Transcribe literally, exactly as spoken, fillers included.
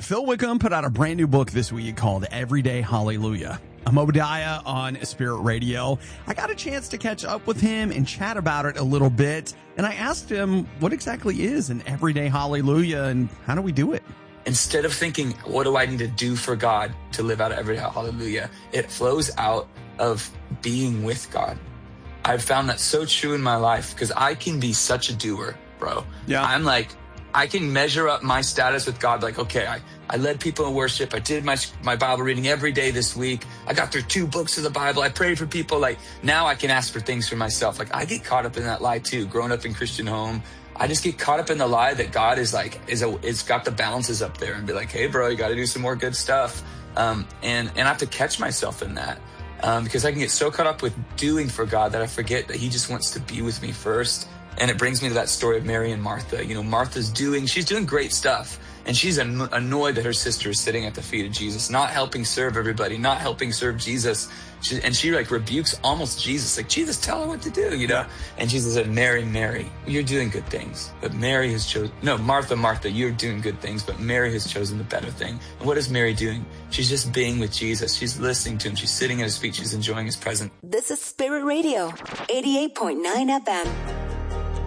Phil Wickham put out a brand new book this week called Everyday Hallelujah. I'm Obadiah on Spirit Radio. I got a chance to catch up with him and chat about it a little bit. And I asked him what exactly is an everyday hallelujah and how do we do it? Instead of thinking, what do I need to do for God to live out everyday hallelujah? It flows out of being with God. I've found that so true in my life because I can be such a doer, bro. Yeah. I'm like, I can measure up my status with God. Like, okay, I, I led people in worship. I did my, my Bible reading every day this week. I got through two books of the Bible. I prayed for people. Like now I can ask for things for myself. Like I get caught up in that lie too. Growing up in Christian home, I just get caught up in the lie that God is like, is a, it's got the balances up there and be like, hey bro, you got to do some more good stuff. Um, and, and I have to catch myself in that. Um, because I can get so caught up with doing for God that I forget that he just wants to be with me first. And it brings me to that story of Mary and Martha. You know, Martha's doing, she's doing great stuff. And she's an- annoyed that her sister is sitting at the feet of Jesus, not helping serve everybody, not helping serve Jesus. She, and she like rebukes almost Jesus, like, Jesus, tell her what to do, you know? And Jesus said, Mary, Mary, you're doing good things. But Mary has chosen, no, Martha, Martha, you're doing good things, but Mary has chosen the better thing. And what is Mary doing? She's just being with Jesus. She's listening to him. She's sitting at his feet. She's enjoying his presence. This is Spirit Radio, eighty-eight point nine F M.